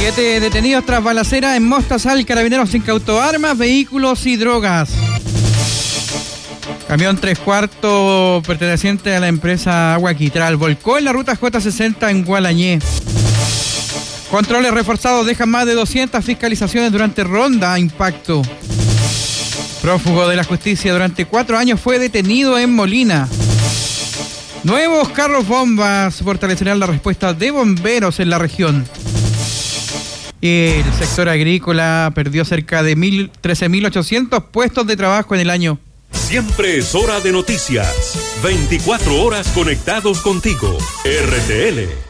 7 detenidos tras balacera en Mostazal. Carabineros incautó armas, vehículos y drogas. Camión 3/4 perteneciente a la empresa Agua Quitral volcó en la ruta J60 en Gualañé. Controles reforzados dejan más de 200 fiscalizaciones durante ronda a impacto. Prófugo de la justicia durante 4 años fue detenido en Molina. Nuevos carros bombas fortalecerán la respuesta de bomberos en la región. El sector agrícola perdió cerca de 13.800 puestos de trabajo en el año. Siempre es hora de noticias. 24 horas conectados contigo. RTL.